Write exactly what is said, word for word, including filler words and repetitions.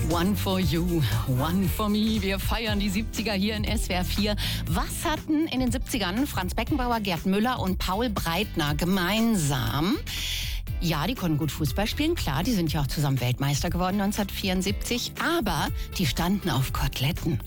One for you, one for me. Wir feiern die siebziger hier in S W R vier. Was hatten in den siebzigern Franz Beckenbauer, Gerd Müller und Paul Breitner gemeinsam? Ja, die konnten gut Fußball spielen, klar, die sind ja auch zusammen Weltmeister geworden neunzehnhundertvierundsiebzig, aber die standen auf Koteletten.